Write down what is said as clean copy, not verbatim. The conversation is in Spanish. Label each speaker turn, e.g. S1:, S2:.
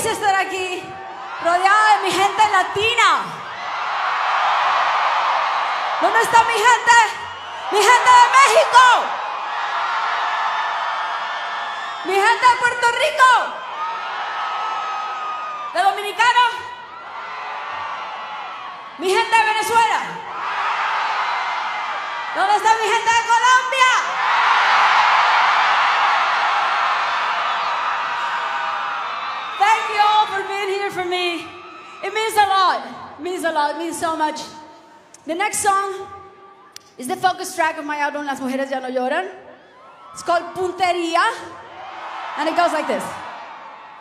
S1: feliz de estar aquí, rodeada de mi gente latina. ¿Dónde está mi gente? Mi gente de México. Mi gente de Puerto Rico. ¿De Dominicano? Mi gente de Venezuela. ¿Dónde está mi gente de Colombia? Thank you all for being here for me. It means a lot. It means a lot. It means so much. The next song is the focus track of my album, Las Mujeres Ya No Lloran. It's called Puntería, and it goes like this.